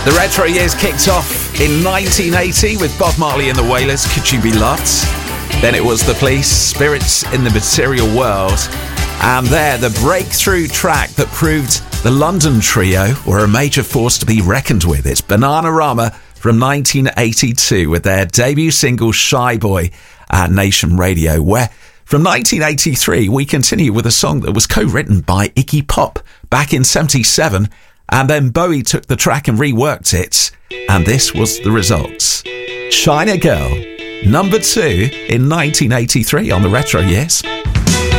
The retro years kicked off in 1980 with Bob Marley and the Wailers, Could You Be Loved? Then it was The Police, Spirits in the Material World. And there, the breakthrough track that proved the London Trio were a major force to be reckoned with. It's Bananarama from 1982 with their debut single Shy Boy at Nation Radio, where from 1983 we continue with a song that was co-written by Iggy Pop back in 77, and then Bowie took the track and reworked it, and this was the results. China Girl, number 2 in 1983 on the Retro Years.